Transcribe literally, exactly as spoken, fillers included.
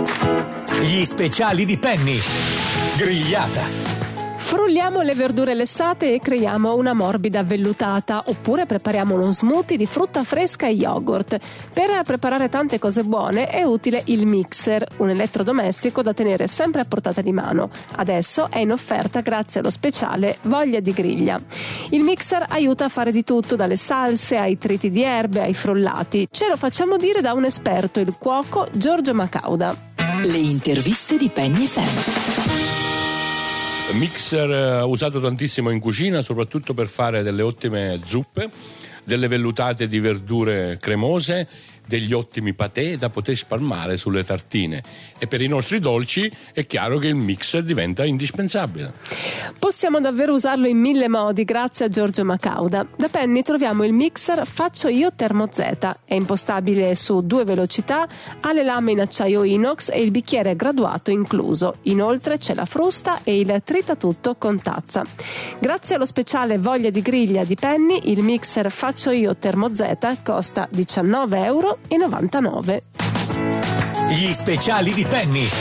Gli speciali di Penny. Grigliata. Frulliamo le verdure lessate e creiamo una morbida vellutata, oppure prepariamo uno smoothie di frutta fresca e yogurt. Per preparare tante cose buone è utile il mixer, un elettrodomestico da tenere sempre a portata di mano. Adesso è in offerta grazie allo speciale Voglia di griglia. Il mixer aiuta a fare di tutto, dalle salse ai triti di erbe ai frullati. Ce lo facciamo dire da un esperto, il cuoco Giorgio Macauda. Le interviste di Penny F M. Mixer usato tantissimo in cucina, soprattutto per fare delle ottime zuppe, delle vellutate di verdure cremose, degli ottimi patè da poter spalmare sulle tartine, e per i nostri dolci è chiaro che il mixer diventa indispensabile. Possiamo davvero usarlo in mille modi grazie a Giorgio Macauda. Da Penny troviamo il mixer Faccio Io Termo Z, è impostabile su due velocità, ha le lame in acciaio inox e il bicchiere graduato incluso. Inoltre c'è la frusta e il tritatutto con tazza. Grazie allo speciale Voglia di griglia di Penny, il mixer Faccio Io Termo Z costa diciannove virgola novantanove euro. Gli speciali di Penny.